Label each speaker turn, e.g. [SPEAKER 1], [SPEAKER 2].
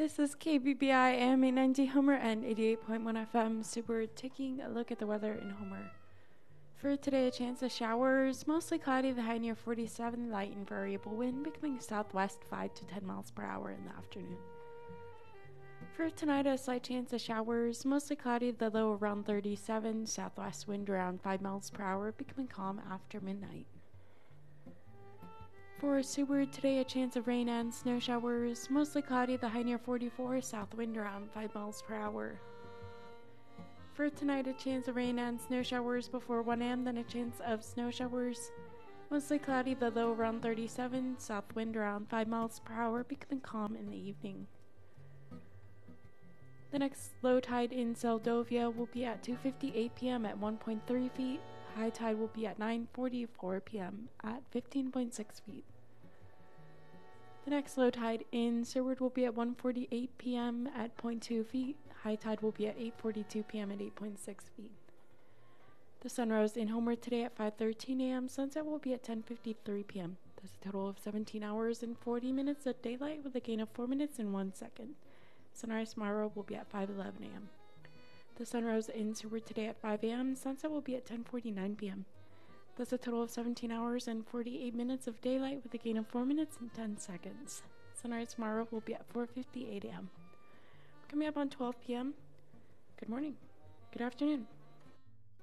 [SPEAKER 1] This is KBBI AM 890 Homer and 88.1 FM. So we're taking a look at the weather in Homer. For today, a chance of showers, mostly cloudy, the high near 47, light and variable wind, becoming southwest 5 to 10 miles per hour in the afternoon. For tonight, a slight chance of showers, mostly cloudy, the low around 37, southwest wind around 5 miles per hour, becoming calm after midnight. For Seward today, a chance of rain and snow showers, mostly cloudy, the high near 44, south wind around 5 miles per hour. For tonight, a chance of rain and snow showers before 1 a.m., then a chance of snow showers, mostly cloudy, the low around 37, south wind around 5 miles per hour, becoming calm in the evening. The next low tide in Seldovia will be at 2:58 p.m. at 1.3 feet. High tide will be at 9:44 p.m. at 15.6 feet. The next low tide in Seward will be at 1:48 p.m. at 0.2 feet. High tide will be at 8:42 p.m. at 8.6 feet. The sun rose in Homer today at 5:13 a.m. Sunset will be at 10:53 p.m. That's a total of 17 hours and 40 minutes of daylight with a gain of 4 minutes and 1 second. Sunrise tomorrow will be at 5:11 a.m. The sun rose in Seward today at 5 a.m. Sunset will be at 10:49 p.m. That's a total of 17 hours and 48 minutes of daylight with a gain of 4 minutes and 10 seconds. Sunrise tomorrow will be at 4:58 a.m. Coming up on 12 p.m. Good morning. Good afternoon.